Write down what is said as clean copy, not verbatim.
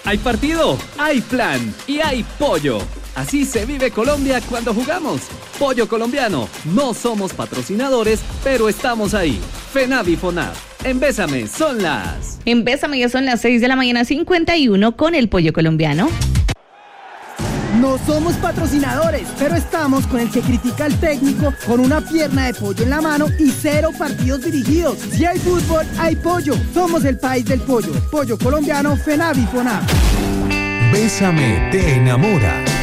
Hay partido, hay plan y hay pollo. Así se vive Colombia cuando jugamos. Pollo colombiano. No somos patrocinadores, pero estamos ahí. FENAV y FONAV. En Bésame son las... En Bésame ya son las 6:51 a.m. con el pollo colombiano. No somos patrocinadores, pero estamos con el que critica al técnico con una pierna de pollo en la mano y 0 partidos dirigidos. Si hay fútbol, hay pollo. Somos el país del pollo. Pollo colombiano, FENAV y FONAV. Bésame te enamora.